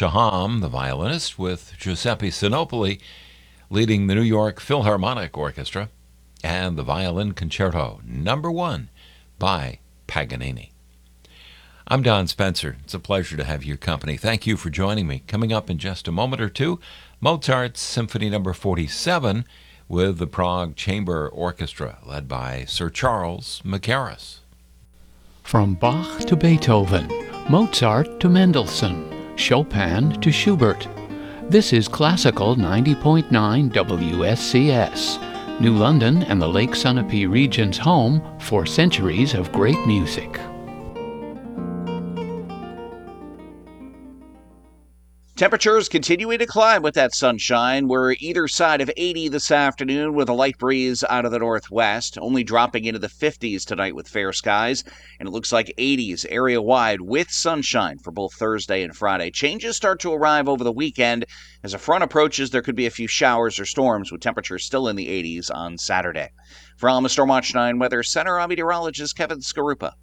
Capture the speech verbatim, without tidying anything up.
Shaham, the violinist, with Giuseppe Sinopoli leading the New York Philharmonic Orchestra, and the Violin Concerto Number One by Paganini. I'm Don Spencer. It's a pleasure to have your company. Thank you for joining me. Coming up in just a moment or two, Mozart's Symphony Number forty-seven with the Prague Chamber Orchestra, led by Sir Charles Mackerras. From Bach to Beethoven, Mozart to Mendelssohn, Chopin to Schubert. This is Classical ninety point nine W S C S, New London and the Lake Sunapee region's home for centuries of great music. Temperatures continuing to climb with that sunshine. We're either side of eighty this afternoon with a light breeze out of the northwest, only dropping into the fifties tonight with fair skies, and it looks like eighties area-wide with sunshine for both Thursday and Friday. Changes start to arrive over the weekend. As a front approaches, there could be a few showers or storms with temperatures still in the eighties on Saturday. From the Stormwatch nine Weather Center, I'm meteorologist Kevin Skarupa.